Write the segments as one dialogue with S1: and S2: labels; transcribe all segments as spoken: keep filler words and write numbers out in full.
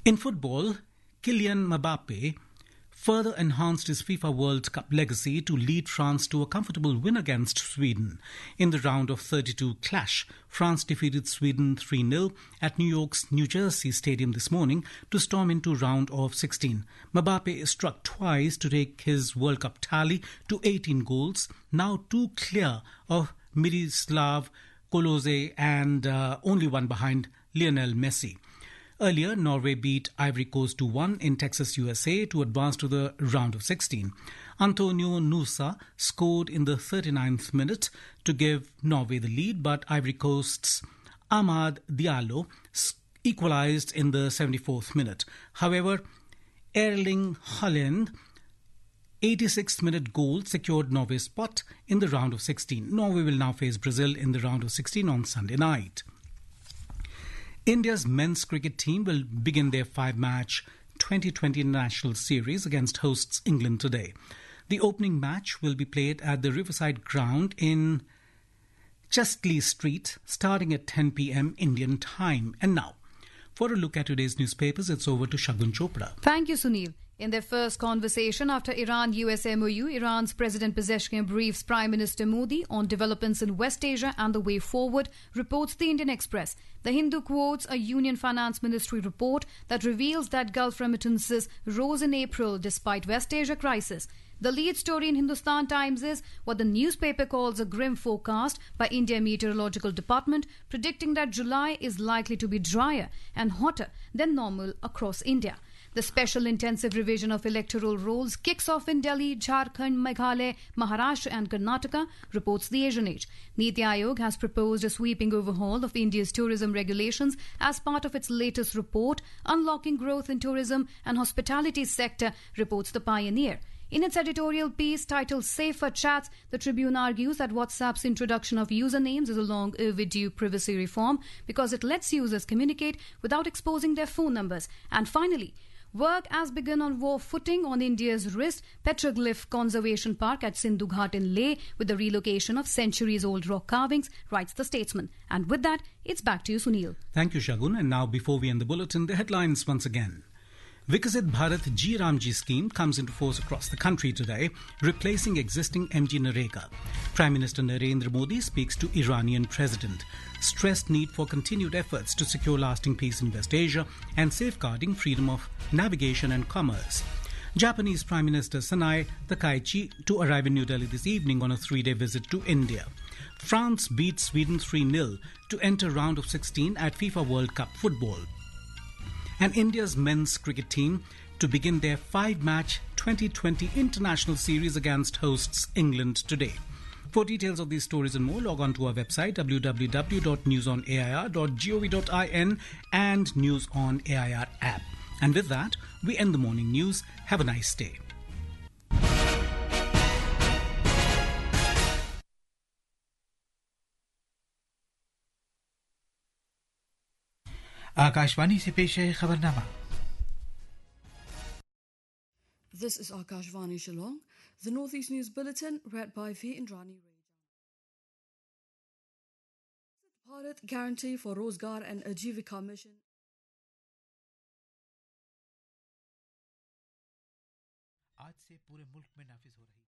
S1: In football, Kylian Mbappe further enhanced his FIFA World Cup legacy to lead France to a comfortable win against Sweden. In the round of thirty-two clash, France defeated Sweden three nil at New York's New Jersey Stadium this morning to storm into round of sixteen. Mbappe struck twice to take his World Cup tally to eighteen goals, now two clear of Miroslav Klose and uh, only one behind Lionel Messi. Earlier, Norway beat Ivory Coast two one in Texas, U S A to advance to the round of sixteen. Antonio Nusa scored in the thirty-ninth minute to give Norway the lead, but Ivory Coast's Amad Diallo equalised in the seventy-fourth minute. However, Erling Haaland's eighty-sixth minute goal secured Norway's spot in the round of sixteen. Norway will now face Brazil in the round of sixteen on Sunday night. India's men's cricket team will begin their five-match twenty twenty International Series against hosts England today. The opening match will be played at the Riverside Ground in Chestley Street, starting at ten p.m. Indian time. And now, for a look at today's newspapers, it's over to Shagun Chopra.
S2: Thank you, Sunil. In their first conversation after Iran-U S M O U, Iran's President Pezeshkian briefs Prime Minister Modi on developments in West Asia and the way forward, reports the Indian Express. The Hindu quotes a Union Finance Ministry report that reveals that Gulf remittances rose in April despite West Asia crisis. The lead story in Hindustan Times is what the newspaper calls a grim forecast by India Meteorological Department, predicting that July is likely to be drier and hotter than normal across India. The special intensive revision of electoral rolls kicks off in Delhi, Jharkhand, Meghalaya, Maharashtra and Karnataka, reports the Asian Age. Niti Aayog has proposed a sweeping overhaul of India's tourism regulations as part of its latest report, Unlocking Growth in Tourism and Hospitality Sector, reports the Pioneer. In its editorial piece titled Safer Chats, the Tribune argues that WhatsApp's introduction of usernames is a long overdue privacy reform because it lets users communicate without exposing their phone numbers. And finally, work has begun on war footing on India's wrist petroglyph conservation park at Sindhu Ghat in Leh with the relocation of centuries-old rock carvings, writes the Statesman. And with that, it's back to you, Sunil.
S1: Thank you, Shagun. And now, before we end the bulletin, the headlines once again. Viksit Bharat G Ramji scheme comes into force across the country today, replacing existing M G Narega. Prime Minister Narendra Modi speaks to Iranian President, stressed need for continued efforts to secure lasting peace in West Asia and safeguarding freedom of navigation and commerce. Japanese Prime Minister Sanae Takaichi to arrive in New Delhi this evening on a three-day visit to India. France beats Sweden three nil to enter round of sixteen at FIFA World Cup football. And India's men's cricket team to begin their five-match twenty twenty International Series against hosts England today. For details of these stories and more, log on to our website w w w dot news on a i r dot gov dot in and News on A I R app. And with that, we end the morning news. Have a nice day.
S3: Akashvani से पेश है खबरनामा.
S4: This is Akashvani Shillong, the Northeast News Bulletin read by V. Indrani Ray. Bharat Guarantee for Rozgar and Ajivika Mission.
S3: आज से पूरे मुल्क में नाफिज हो रही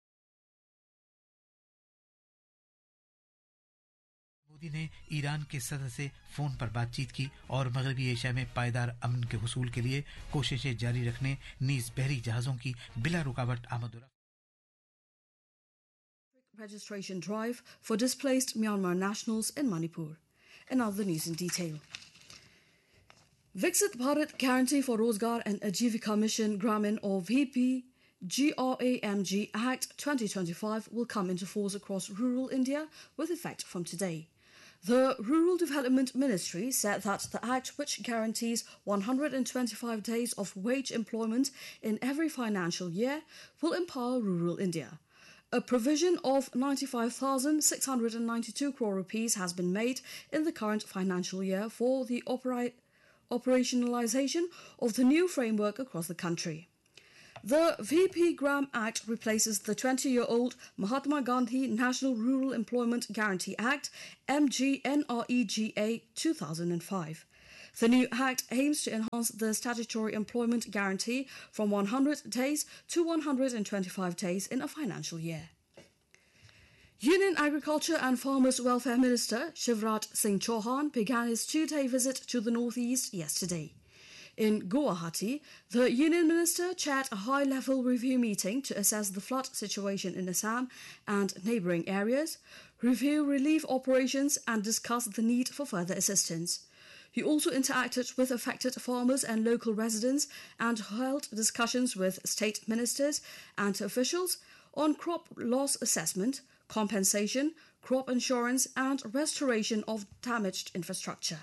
S3: मोदी ने ईरान के सदर से फोन पर बातचीत की और मगरबी एशिया में पायदार अमन के हुसूल के लिए कोशिशें जारी रखने नीज बहरी जहाजों की बिला रुकावट आमद
S4: registration drive for displaced Myanmar nationals in Manipur. And now the news in detail. Viksit Bharat Guarantee for Rozgar and Ajivika Mission Gramin or V P G R A M G Act twenty twenty-five will come into force across rural India with effect from today. The Rural Development Ministry said that the Act, which guarantees one hundred twenty-five days of wage employment in every financial year, will empower rural India. A provision of ninety-five thousand six hundred ninety-two crore rupees has been made in the current financial year for the opera- operationalization of the new framework across the country. The V P Gram Act replaces the twenty-year-old Mahatma Gandhi National Rural Employment Guarantee Act, M G N R E G A two thousand five. The new act aims to enhance the statutory employment guarantee from one hundred days to one hundred twenty-five days in a financial year. Union Agriculture and Farmers Welfare Minister Shivraj Singh Chauhan began his two-day visit to the northeast yesterday. In Guwahati, the Union Minister chaired a high-level review meeting to assess the flood situation in Assam and neighbouring areas, review relief operations and discuss the need for further assistance. He also interacted with affected farmers and local residents and held discussions with state ministers and officials on crop loss assessment, compensation, crop insurance and restoration of damaged infrastructure.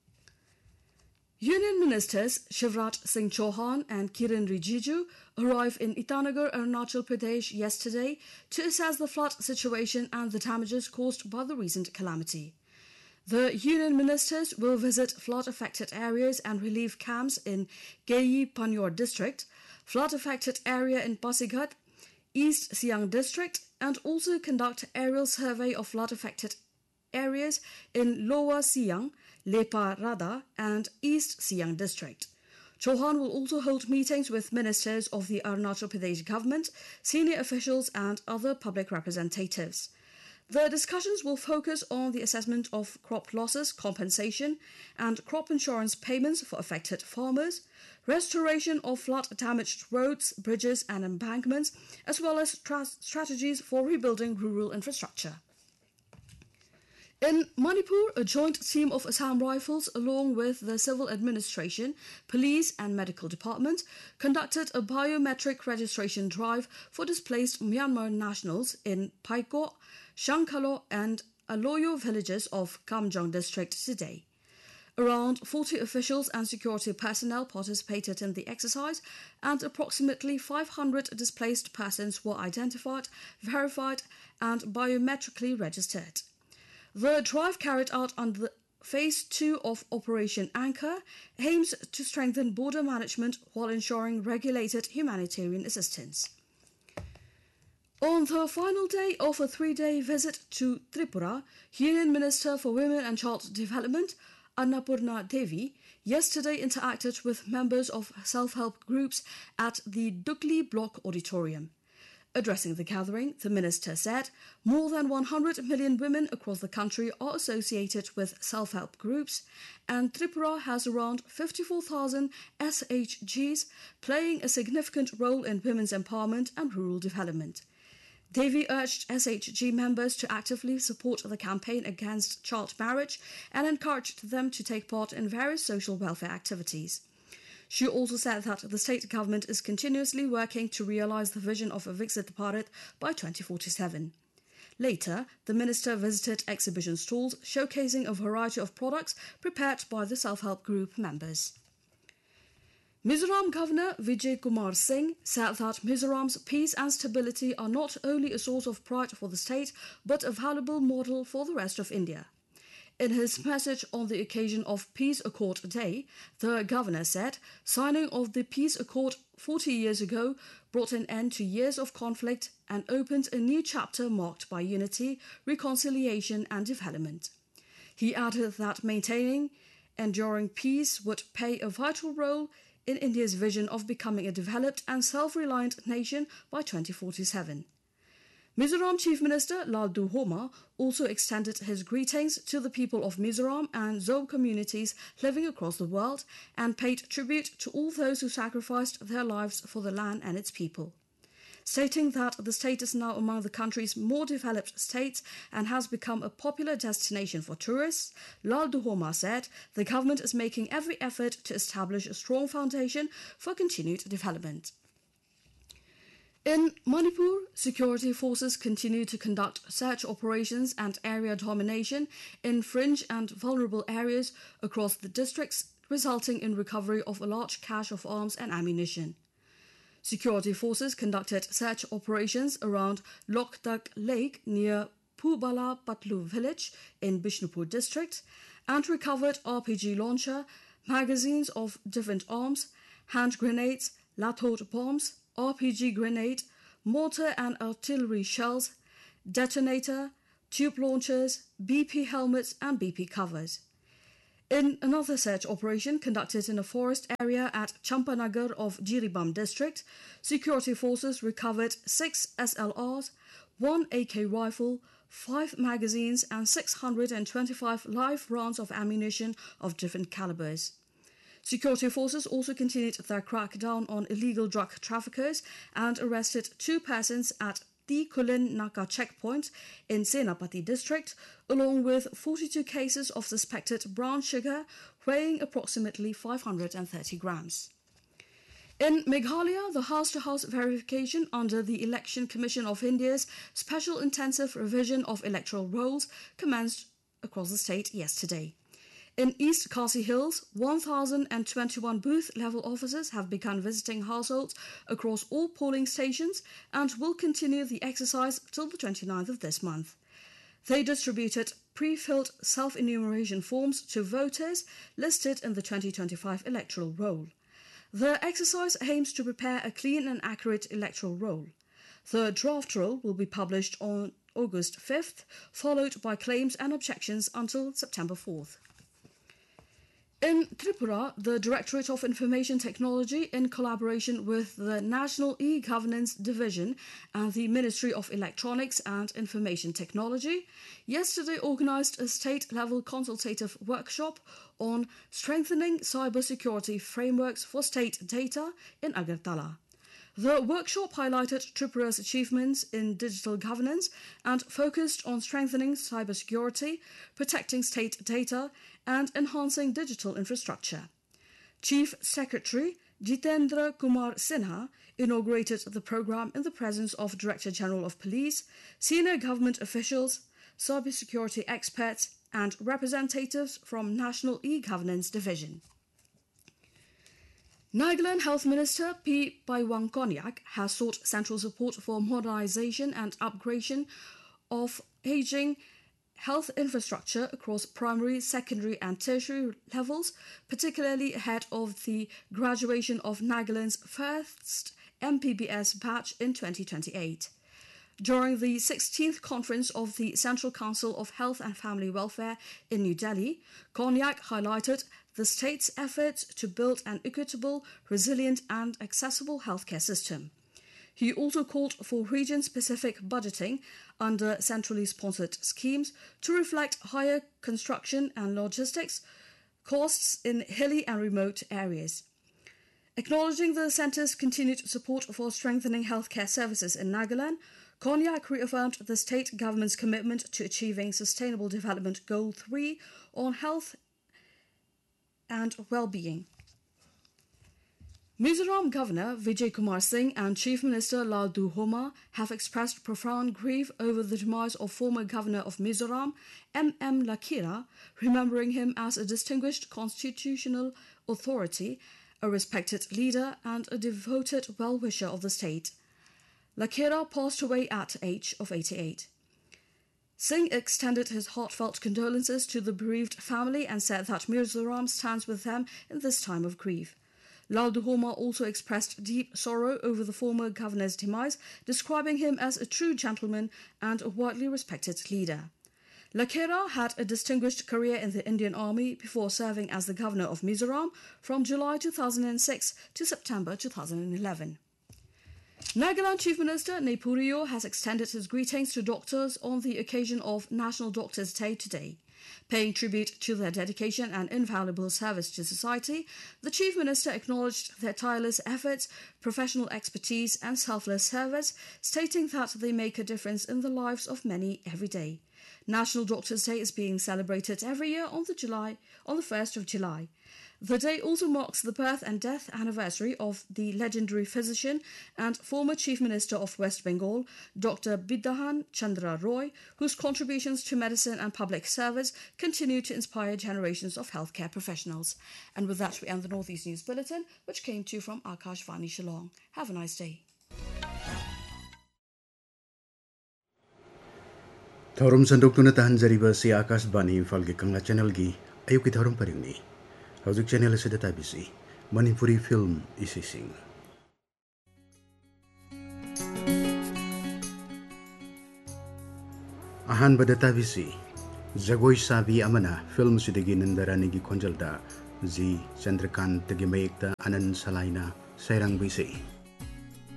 S4: Union Ministers Shivraj Singh Chauhan and Kiren Rijiju arrived in Itanagar, Arunachal Pradesh yesterday to assess the flood situation and the damages caused by the recent calamity. The Union Ministers will visit flood-affected areas and relief camps in Geyi Panyor District, flood-affected area in Pasighat, East Siang District, and also conduct aerial survey of flood-affected areas in Lower Siang, Lepa Rada, and East Siang District. Chauhan will also hold meetings with ministers of the Arunachal Pradesh government, senior officials, and other public representatives. The discussions will focus on the assessment of crop losses, compensation, and crop insurance payments for affected farmers, restoration of flood-damaged roads, bridges, and embankments, as well as tra- strategies for rebuilding rural infrastructure. In Manipur, a joint team of Assam Rifles, along with the civil administration, police and medical department, conducted a biometric registration drive for displaced Myanmar nationals in Paiko, Shankalo and Aloyo villages of Kamjong district today. Around forty officials and security personnel participated in the exercise, and approximately five hundred displaced persons were identified, verified and biometrically registered. The drive, carried out under Phase two of Operation Anchor, aims to strengthen border management while ensuring regulated humanitarian assistance. On the final day of a three-day visit to Tripura, Union Minister for Women and Child Development, Annapurna Devi, yesterday interacted with members of self-help groups at the Dukli Block Auditorium. Addressing the gathering, the minister said more than one hundred million women across the country are associated with self-help groups, and Tripura has around fifty-four thousand S H Gs playing a significant role in women's empowerment and rural development. Devi urged S H G members to actively support the campaign against child marriage and encouraged them to take part in various social welfare activities. She also said that the state government is continuously working to realise the vision of a Viksit Bharat by twenty forty-seven. Later, the minister visited exhibition stalls showcasing a variety of products prepared by the self-help group members. Mizoram Governor Vijay Kumar Singh said that Mizoram's peace and stability are not only a source of pride for the state, but a valuable model for the rest of India. In his message on the occasion of Peace Accord Day, the governor said signing of the Peace Accord forty years ago brought an end to years of conflict and opened a new chapter marked by unity, reconciliation and development. He added that maintaining enduring peace would play a vital role in India's vision of becoming a developed and self-reliant nation by twenty forty-seven. Mizoram Chief Minister Laldu Homa also extended his greetings to the people of Mizoram and Zob communities living across the world and paid tribute to all those who sacrificed their lives for the land and its people. Stating that the state is now among the country's more developed states and has become a popular destination for tourists, Laldu Homa said the government is making every effort to establish a strong foundation for continued development. In Manipur, security forces continue to conduct search operations and area domination in fringe and vulnerable areas across the districts, resulting in recovery of a large cache of arms and ammunition. Security forces conducted search operations around Loktak Lake near Pubala Patlu village in Bishnupur district and recovered R P G launcher, magazines of different arms, hand grenades, lathot bombs, R P G grenade, mortar and artillery shells, detonator, tube launchers, B P helmets and B P covers. In another search operation conducted in a forest area at Champanagar of Jiribam district, security forces recovered six S L Rs, one A K rifle, five magazines and six hundred twenty-five live rounds of ammunition of different calibers. Security forces also continued their crackdown on illegal drug traffickers and arrested two persons at the Kulin Naka checkpoint in Senapati district, along with forty-two cases of suspected brown sugar weighing approximately five hundred thirty grams. In Meghalaya, the house-to-house verification under the Election Commission of India's Special Intensive Revision of Electoral Rolls commenced across the state yesterday. In East Khasi Hills, one thousand twenty-one booth-level officers have begun visiting households across all polling stations and will continue the exercise till the twenty-ninth of this month. They distributed pre-filled self-enumeration forms to voters listed in the twenty twenty-five electoral roll. The exercise aims to prepare a clean and accurate electoral roll. The draft roll will be published on August fifth, followed by claims and objections until September fourth. In Tripura, the Directorate of Information Technology, in collaboration with the National E-Governance Division and the Ministry of Electronics and Information Technology, yesterday organised a state-level consultative workshop on strengthening cybersecurity frameworks for state data in Agartala. The workshop highlighted Tripura's achievements in digital governance and focused on strengthening cybersecurity, protecting state data, and enhancing digital infrastructure. Chief Secretary Jitendra Kumar Sinha inaugurated the program in the presence of Director General of Police, senior government officials, cybersecurity experts, and representatives from National E-Governance Division. Nagaland Health Minister P. Paiwang Konyak has sought central support for modernisation and upgradation of ageing health infrastructure across primary, secondary and tertiary levels, particularly ahead of the graduation of Nagaland's first M P B S batch in twenty twenty-eight. During the sixteenth conference of the Central Council of Health and Family Welfare in New Delhi, Konyak highlighted the state's efforts to build an equitable, resilient and accessible healthcare system. He also called for region-specific budgeting under centrally sponsored schemes to reflect higher construction and logistics costs in hilly and remote areas. Acknowledging the centre's continued support for strengthening healthcare services in Nagaland, Konyak reaffirmed the state government's commitment to achieving Sustainable Development Goal three on health and well-being. Mizoram Governor Vijay Kumar Singh and Chief Minister Laldu Homa have expressed profound grief over the demise of former Governor of Mizoram, M M Lakira, remembering him as a distinguished constitutional authority, a respected leader and a devoted well-wisher of the state. Lakira passed away at the age of eighty-eight. Singh extended his heartfelt condolences to the bereaved family and said that Mizoram stands with them in this time of grief. Laldu Homa also expressed deep sorrow over the former governor's demise, describing him as a true gentleman and a widely respected leader. Lakira had a distinguished career in the Indian Army before serving as the governor of Mizoram from July two thousand six to September two thousand eleven. Nagaland Chief Minister Neipuriyo has extended his greetings to doctors on the occasion of National Doctors' Day today. Paying tribute to their dedication and invaluable service to society, the Chief Minister acknowledged their tireless efforts, professional expertise and selfless service, stating that they make a difference in the lives of many every day. National Doctors' Day is being celebrated every year on the July on the first of July. The day also marks the birth and death anniversary of the legendary physician and former Chief Minister of West Bengal, Doctor Bidhahan Chandra Roy, whose contributions to medicine and public service continue to inspire generations of healthcare professionals. And with that, we end the Northeast News Bulletin, which came to you from Akashvani Shillong. Have a nice day.
S5: Thorum sandok tuna tahan jariba si Akashvani Imphal gi Kangla channel gi ayuk ki thorum paringni. Haujuk channel asida tabisi Manipuri film isising. Ahan bada tabisi Jagoi Sabi Amna film सिदगी Nandrani की खोंजलदा जी चंद्रकांत की मयेक्ता अनंत सलाइना सैरंग बिसे